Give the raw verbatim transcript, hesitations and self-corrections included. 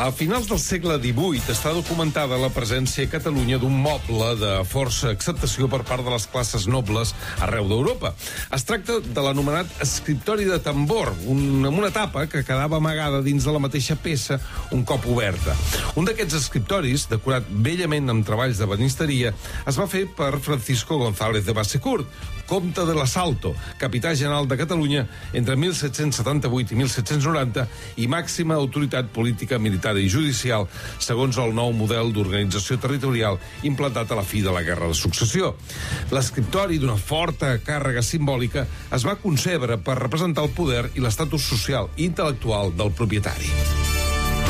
A finals del segle divuit està documentada la presència a Catalunya d'un moble de força acceptació per part de les classes nobles arreu d'Europa. Es tracta de l'anomenat escriptori de tambor, un, amb una tapa que quedava amagada dins de la mateixa peça un cop oberta. Un d'aquests escriptoris, decorat bellament amb treballs de banisteria, es va fer per Francisco González de Bassecourt, comte de l'Asalto, capità general de Catalunya entre mil set-cents setanta-vuit i mil set-cents noranta i màxima autoritat política, militar i judicial, segons el nou model d'organització territorial implantat a la fi de la Guerra de Successió. L'escriptori, d'una forta càrrega simbòlica, es va concebre per representar el poder i l'estatus social i intel·lectual del propietari.